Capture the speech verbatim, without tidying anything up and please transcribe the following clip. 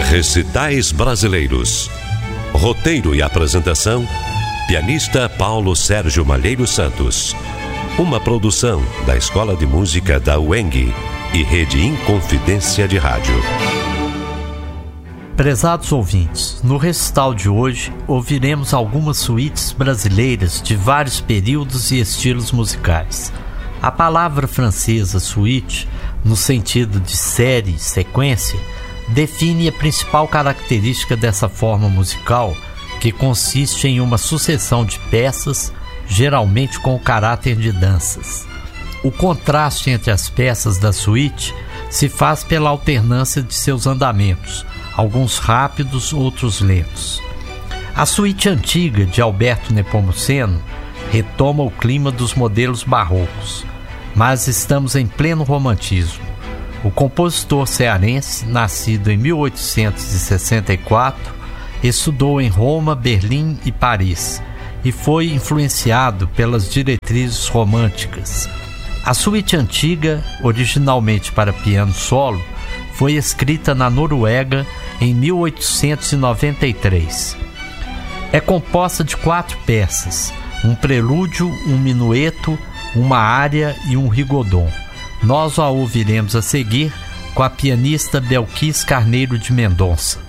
Recitais Brasileiros. Roteiro e apresentação, pianista Paulo Sérgio Malheiro Santos. Uma produção da Escola de Música da U E N G e Rede Inconfidência de Rádio. Prezados ouvintes, no recital de hoje ouviremos algumas suítes brasileiras de vários períodos e estilos musicais. A palavra francesa suite, no sentido de série, sequência, define a principal característica dessa forma musical, que consiste em uma sucessão de peças, geralmente com o caráter de danças. O contraste entre as peças da suíte se faz pela alternância de seus andamentos, alguns rápidos, outros lentos. A suíte antiga de Alberto Nepomuceno retoma o clima dos modelos barrocos, mas estamos em pleno romantismo. O compositor cearense, nascido em mil oitocentos e sessenta e quatro, estudou em Roma, Berlim e Paris e foi influenciado pelas diretrizes românticas. A suíte antiga, originalmente para piano solo, foi escrita na Noruega em mil oitocentos e noventa e três. É composta de quatro peças, um prelúdio, um minueto, uma ária e um rigodon. Nós a ouviremos a seguir com a pianista Belkis Carneiro de Mendonça.